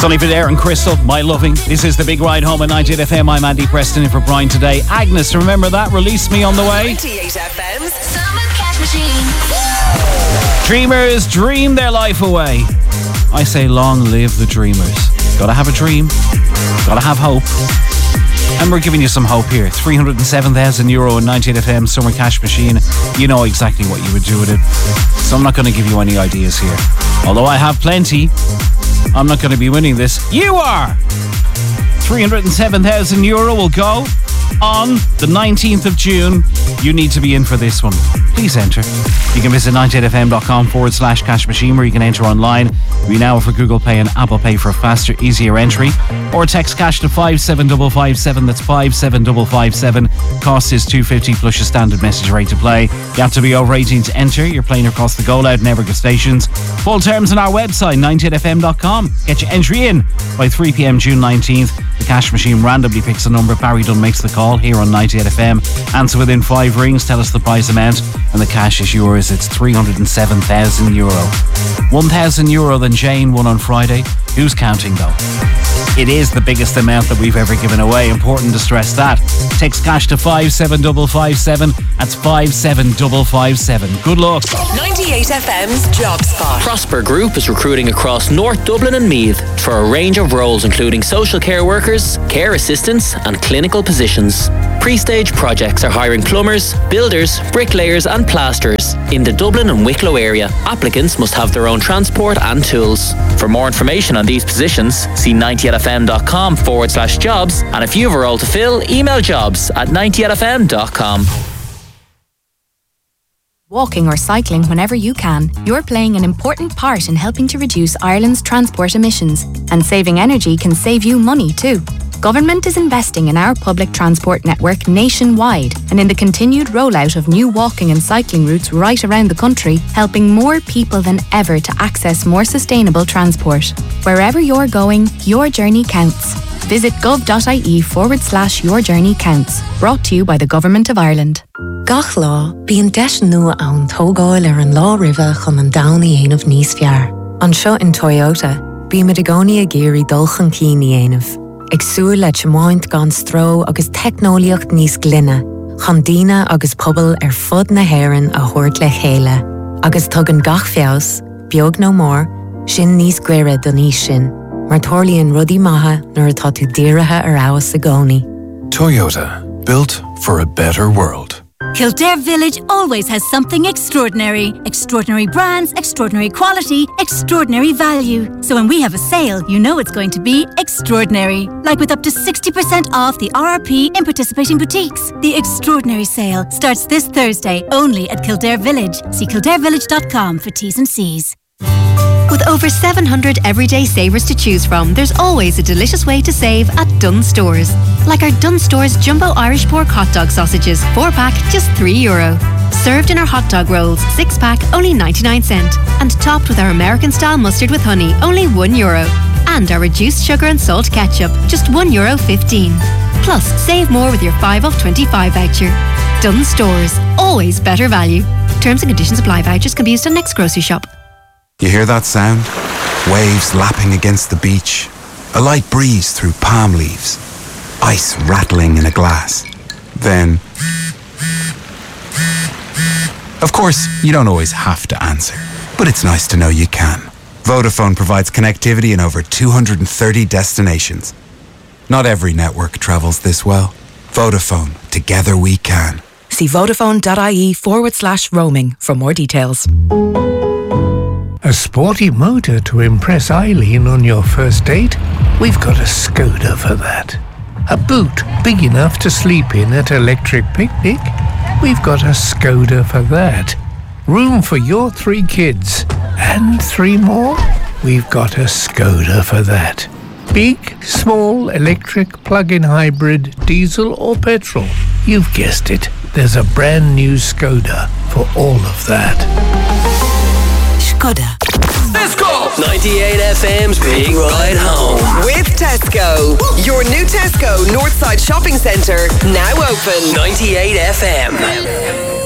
Sonny Vidare and Crystal, My Loving. This is the Big Ride Home at 98 FM. I'm Andy Preston in for Brian today. Agnes, remember that? Release Me on the way. 98 FM's Summer Cash Machine. Dreamers dream their life away. I say long live the dreamers. Gotta have a dream. Gotta have hope. And we're giving you some hope here. €307,000 in 98 FM Summer Cash Machine. You know exactly what you would do with it. So I'm not going to give you any ideas here. Although I have plenty, I'm not going to be winning this. You are! €307,000 will go on the 19th of June. You need to be in for this one. Please enter. You can visit 98fm.com/cash machine where you can enter online. We now offer Google Pay and Apple Pay for a faster, easier entry. Or text cash to 57557. That's 57557. Cost is $2.50 plus your standard message rate to play. You have to be over 18 to enter. You're playing across the Go Loud Network stations. Full terms on our website, 98fm.com. Get your entry in by 3 p.m. June 19th. The cash machine randomly picks a number. Barry Dunn makes the call here on 98 FM. Answer within 5 rings. Tell us the prize amount, and the cash is yours. It's €307,000. €1,000 than Jane won on Friday. Who's counting though? It is the biggest amount that we've ever given away. Important to stress that. Text cash to 57557. That's 57557. Good luck. 98 FM's Job Spot. Prosper Group is recruiting across North Dublin and Meath for a range of roles including social care workers, care assistants and clinical positions. Pre-stage projects are hiring plumbers, builders, bricklayers and plasterers in the Dublin and Wicklow area. Applicants must have their own transport and tools. For more information on these positions, see 98fm.com/jobs, and if you have a role to fill, email jobs@98fm.com. Walking or cycling whenever you can, you're playing an important part in helping to reduce Ireland's transport emissions. And saving energy can save you money too. Government is investing in our public transport network nationwide and in the continued rollout of new walking and cycling routes right around the country, helping more people than ever to access more sustainable transport. Wherever you're going, your journey counts. Visit gov.ie/your journey counts. Brought to you by the Government of Ireland. Gach lá, bíonn deis nua ann tógáil ar an lá riva chun an damhnaí aanamh níos fear. Anseo in Toyota, bí me de gcónaí a géirí dulchan cíní aanamh. Ag súil le teamáint gan stró agus technoliacht níos glynne. Chandína agus pobl ar fud na héireann a thuirt le chéile. Agus tugann gach feabhas, beag nó mór, sin níos gcuire don níos sin. Mar tórlaíonn rudí maithe nuair atá tú dírithe ar amhas a gcónaí. Toyota, built for a better world. Kildare Village always has something extraordinary. Extraordinary brands, extraordinary quality, extraordinary value. So when we have a sale, you know it's going to be extraordinary. Like with up to 60% off the RRP in participating boutiques. The extraordinary sale starts this Thursday only at Kildare Village. See kildarevillage.com for T's and C's. With over 700 everyday savers to choose from, there's always a delicious way to save at Dunnes Stores. Like our Dunnes Stores Jumbo Irish Pork Hot Dog Sausages, 4-pack, just €3. Served in our hot dog rolls, 6-pack, only 99¢. And topped with our American-style mustard with honey, only €1. And our reduced sugar and salt ketchup, just €1.15. Plus, save more with your 5 off 25 voucher. Dunnes Stores, always better value. Terms and conditions apply. Vouchers can be used on next grocery shop. You hear that sound? Waves lapping against the beach. A light breeze through palm leaves. Ice rattling in a glass. Then... Of course, you don't always have to answer, but it's nice to know you can. Vodafone provides connectivity in over 230 destinations. Not every network travels this well. Vodafone, together we can. See vodafone.ie/roaming for more details. A sporty motor to impress Eileen on your first date? We've got a Skoda for that. A boot big enough to sleep in at Electric Picnic? We've got a Skoda for that. Room for your 3 kids and 3 more? We've got a Skoda for that. Big, small, electric, plug-in hybrid, diesel or petrol? You've guessed it. There's a brand new Skoda for all of that. Skoda. Let's go! 98 FM's Big Ride Home. With Tesco. Your new Tesco Northside Shopping Centre now open. 98 FM.